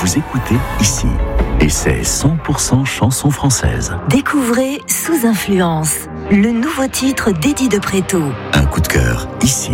vous écoutez ici. Et c'est 100% chansons françaises. Découvrez Sous Influence, le nouveau titre d'Eddie de Pretto. Un coup de cœur ici.